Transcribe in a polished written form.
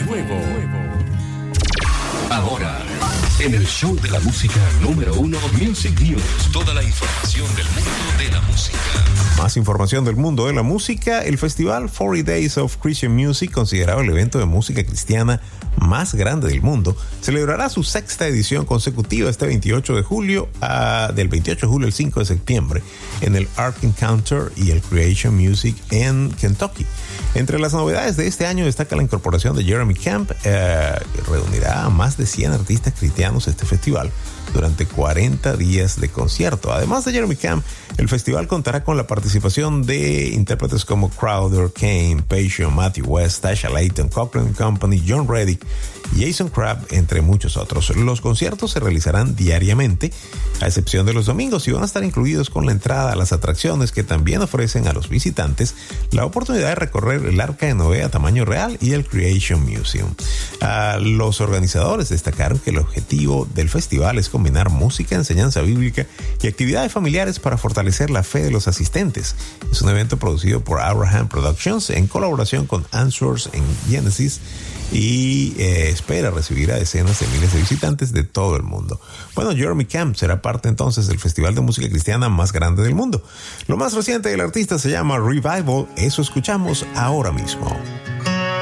Ahora, en el show de la música número 1, Music News. Toda la información del mundo de la música. Más información del mundo de la música. El festival 40 Days of Christian Music, considerado el evento de música cristiana más grande del mundo, celebrará su sexta edición consecutiva este 28 de julio, del 28 de julio al 5 de septiembre, en el Ark Encounter y el Creation Music en Kentucky. Entre las novedades de este año destaca la incorporación de Jeremy Camp, reunirá a más de 100 artistas cristianos este festival durante 40 días de concierto. Además de Jeremy Camp, el festival contará con la participación de intérpretes como Crowder, Kane, Passion, Matthew West, Tasha Layton, Cochrane Company, John Reddick, Jason Crabb, entre muchos otros. Los conciertos se realizarán diariamente, a excepción de los domingos, y van a estar incluidos con la entrada a las atracciones que también ofrecen a los visitantes la oportunidad de recorrer el Arca de Noé a tamaño real y el Creation Museum. Los organizadores destacaron que el objetivo del festival es combinar música, enseñanza bíblica y actividades familiares para fortalecer la fe de los asistentes. Es un evento producido por Abraham Productions en colaboración con Answers en Genesis y espera recibir a decenas de miles de visitantes de todo el mundo. Bueno, Jeremy Camp será parte entonces del festival de música cristiana más grande del mundo. Lo más reciente del artista se llama Revival, eso escuchamos ahora mismo.